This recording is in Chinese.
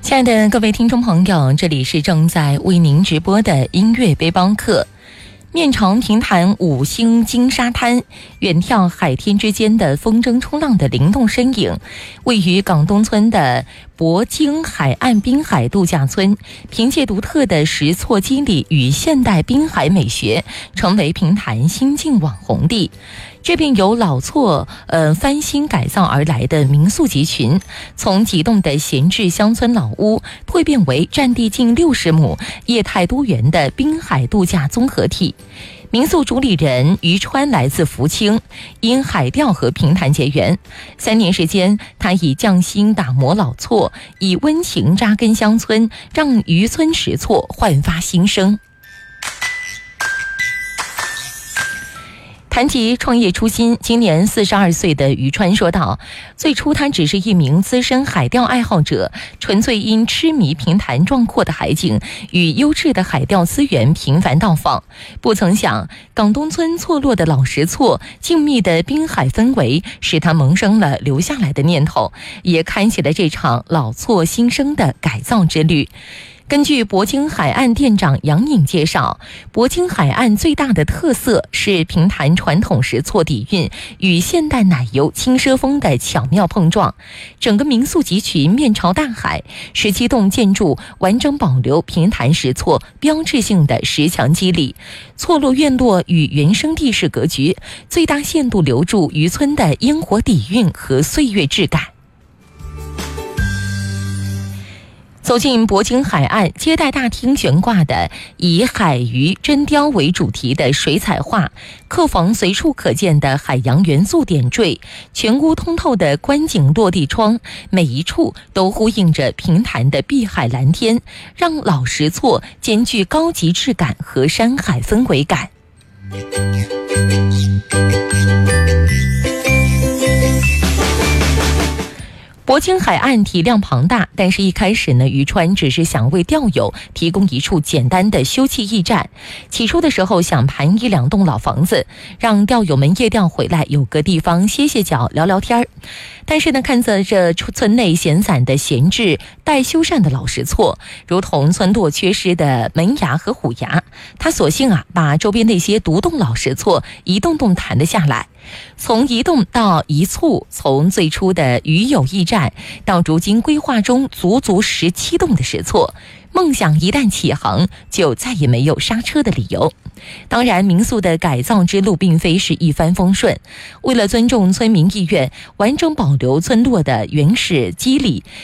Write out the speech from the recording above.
亲爱的各位听众朋友，这里是正在为您直播的音乐背包客。面朝平潭五星金沙滩，远眺海天之间的风筝冲浪的灵动身影，位于港东村的博鲸海岸滨海度假村，凭借独特的石错肌理与现代滨海美学，成为平潭新晋网红地。这便由老错翻新改造而来的民宿集群，从几栋的闲置乡村老屋蜕变为占地近60亩、业态多元的滨海度假综合体。民宿主理人于川来自福清，因海钓和平潭结缘。3年时间，他以匠心打磨老错，以温情扎根乡村，让渔村石错焕发新生。谈及创业初心，今年42岁的于川说道，最初他只是一名资深海钓爱好者，纯粹因痴迷平潭壮阔的海景与优质的海钓资源频繁到访，不曾想港东村错落的老石错，静谧的滨海氛围使他萌生了留下来的念头，也开启了这场老错新生的改造之旅。根据博鲸海岸店长杨颖介绍，博鲸海岸最大的特色是平潭传统石错底蕴与现代奶油轻奢风的巧妙碰撞。整个民宿集群面朝大海，17栋建筑完整保留平潭石错标志性的石墙肌理，错落院落与原生地势格局，最大限度留住渔村的烟火底蕴和岁月质感。走进博鲸海岸，接待大厅悬挂的以海鱼真雕为主题的水彩画，客房随处可见的海洋元素点缀，全屋通透的观景落地窗，每一处都呼应着平潭的碧海蓝天，让老石错兼具高级质感和山海氛围感。博鲸海岸体量庞大，但是一开始呢，渔川只是想为钓友提供一处简单的休憩驿站。起初的时候想盘1、2栋老房子，让钓友们夜钓回来有个地方歇歇脚、聊聊天儿。但是呢，看着这村内闲散的闲置待修缮的老石错，如同村落缺失的门牙和虎牙，他索性把周边那些独栋老石错一栋栋谈了下来。从一栋到一簇，从最初的渔友驿站到如今规划中足17栋的石错，梦想一旦起航，就再也没有刹车的理由。当然，民宿的改造之路并非是一帆风顺，为了尊重村民意愿，完整保留村落的原始肌理，